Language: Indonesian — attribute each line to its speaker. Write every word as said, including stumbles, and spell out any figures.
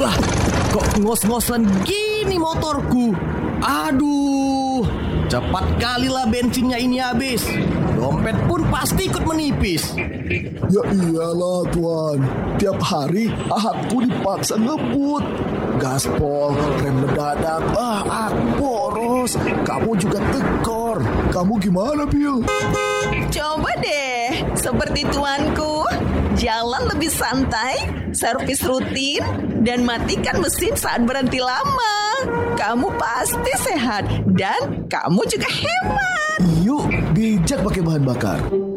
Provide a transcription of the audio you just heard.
Speaker 1: Lah, kok ngos-ngosan gini motorku? Aduh, cepat kali lah bensinnya ini habis. Dompet pun pasti ikut menipis.
Speaker 2: Ya iyalah Tuan, tiap hari aku dipaksa ngebut. Gaspol, rem mendadak, ah aku boros. Kamu juga tekor. Kamu gimana, Bil?
Speaker 3: Coba deh, seperti tuanku. Jalan lebih santai, servis rutin, dan matikan mesin saat berhenti lama. Kamu pasti sehat dan kamu juga hemat.
Speaker 2: Yuk, bijak pakai bahan bakar.